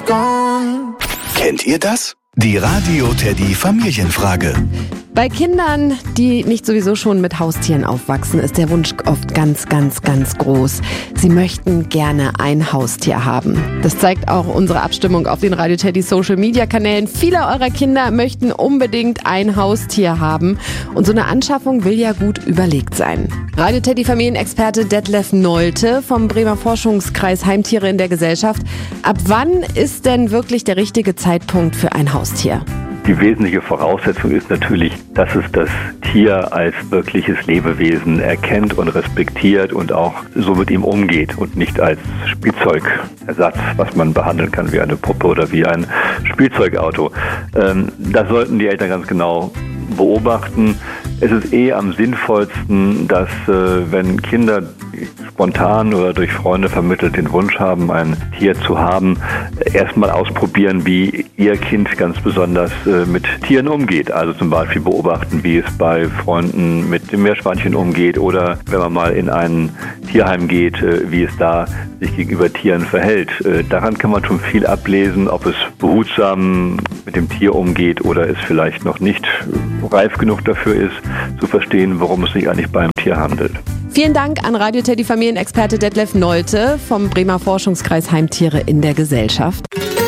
gone. Kennt ihr das? Die Radio Teddy Familienfrage. Bei Kindern, die nicht sowieso schon mit Haustieren aufwachsen, ist der Wunsch oft ganz, ganz, ganz groß. Sie möchten gerne ein Haustier haben. Das zeigt auch unsere Abstimmung auf den Radio Teddy Social Media Kanälen. Viele eurer Kinder möchten unbedingt ein Haustier haben. Und so eine Anschaffung will ja gut überlegt sein. Radio Teddy Familienexperte Detlef Nolte vom Bremer Forschungskreis Heimtiere in der Gesellschaft. Ab wann ist denn wirklich der richtige Zeitpunkt für ein Haustier? Die wesentliche Voraussetzung ist natürlich, dass es das Tier als wirkliches Lebewesen erkennt und respektiert und auch so mit ihm umgeht und nicht als Spielzeugersatz, was man behandeln kann wie eine Puppe oder wie ein Spielzeugauto. Das sollten die Eltern ganz genau beobachten. Es ist am sinnvollsten, dass wenn Kinder spontan oder durch Freunde vermittelt den Wunsch haben, ein Tier zu haben, erstmal ausprobieren, wie ihr Kind ganz besonders mit Tieren umgeht. Also zum Beispiel beobachten, wie es bei Freunden mit dem Meerschweinchen umgeht oder wenn man mal in ein Tierheim geht, wie es da sich gegenüber Tieren verhält. Daran kann man schon viel ablesen, ob es behutsam mit dem Tier umgeht oder es vielleicht noch nicht reif genug dafür ist, zu verstehen, worum es sich eigentlich beim Tier handelt. Vielen Dank an Radio Teddy Familienexperte Detlef Nolte vom Bremer Forschungskreis Heimtiere in der Gesellschaft.